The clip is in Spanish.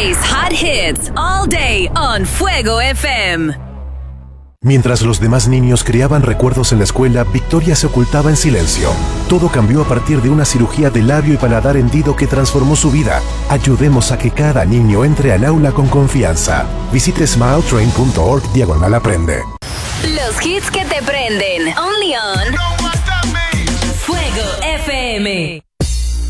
DJ's hot hits all day on Fuego FM. Mientras los demás niños creaban recuerdos en la escuela, Victoria se ocultaba en silencio. Todo cambió a partir de una cirugía de labio y paladar hendido que transformó su vida. Ayudemos a que cada niño entre al aula con confianza. Visite smiletrain.org/aprende. Los hits que te prenden. Only on Fuego FM.